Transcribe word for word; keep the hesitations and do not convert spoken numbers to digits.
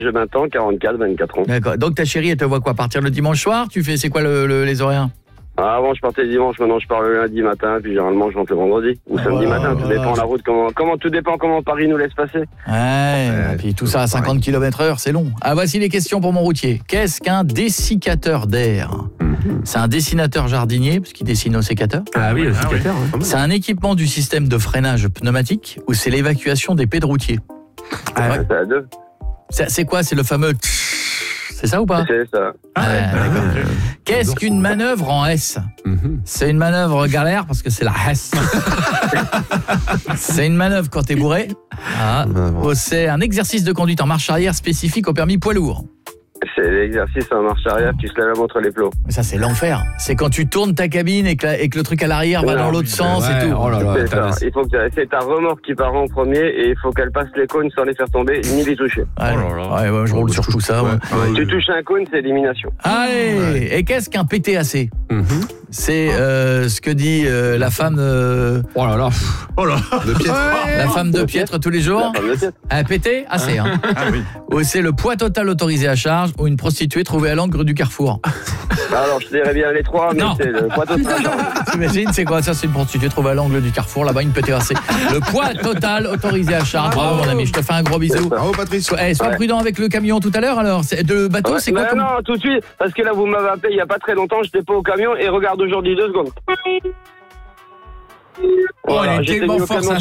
J'ai vingt ans, quarante-quatre, vingt-quatre ans. D'accord. Donc ta chérie, elle te voit quoi? Partir le dimanche soir? Tu fais, c'est quoi le, le, les horaires? Ah, avant, je partais le dimanche, maintenant je pars le lundi matin, puis généralement je rentre le vendredi. Ou Ah, samedi voilà, matin, tout voilà. dépend de la route, comment, comment, tout dépend comment Paris nous laisse passer. Ouais, ouais, et puis tout ça à cinquante kilomètres heure, c'est long. Ah, voici les questions pour mon routier. Qu'est-ce qu'un dessiccateur d'air? C'est un dessinateur jardinier, parce qu'il dessine au sécateur. Ah oui, le sécateur. Ah, oui. C'est un équipement du système de freinage pneumatique ou c'est l'évacuation des pets de routier? Ah, ouais. C'est à deux. C'est, c'est quoi? C'est le fameux... C'est ça ou pas? C'est ça. Ah, ouais, d'accord. Qu'est-ce qu'une manœuvre en S? Mm-hmm. C'est une manœuvre galère parce que c'est la S. C'est une manœuvre quand t'es bourré. Ah. Oh, c'est un exercice de conduite en marche arrière spécifique au permis poids lourd. C'est l'exercice en marche arrière, tu te lèves entre les plots. Mais ça, c'est l'enfer. C'est quand tu tournes ta cabine et que, la, et que le truc à l'arrière va Non, dans l'autre oui, sens ouais, et tout. oh là là, C'est ça. Il faut que c'est ta remorque qui part en premier et il faut qu'elle passe les cônes sans les faire tomber ni les toucher. Ouais, Oh là là. ouais, ouais, je roule sur tout ça. Ouais. Ouais. Tu touches un cône, c'est élimination. Allez, et qu'est-ce qu'un P T A C? Mm-hmm. C'est euh, ce que dit euh, la femme euh, Oh là là. Oh là. Le piètre. la femme de Pietre tous les jours. La femme de tête. Un P T A C, hein. Ah oui. Ou c'est le poids total autorisé à charge ou une prostituée trouvée à l'angle du carrefour. Alors, je dirais bien les trois, mais Non. c'est le poids total. T'imagines, c'est quoi ça? C'est une prostituée trouvée à l'angle du carrefour, là-bas, une P T A C. Le poids total autorisé à charge. Bravo, mon ami, je te fais un gros bisou. Bravo Patrice. Sois, eh, sois Ouais. prudent avec le camion tout à l'heure, alors. C'est, de bateau, Ouais, c'est quoi mais comme... non, tout de suite, parce que là, vous m'avez appelé il n'y a pas très longtemps, j'étais pas au camion, et regarde aujourd'hui deux secondes. Oh, Voilà, il est j'étais tellement mis au fort, camion ça.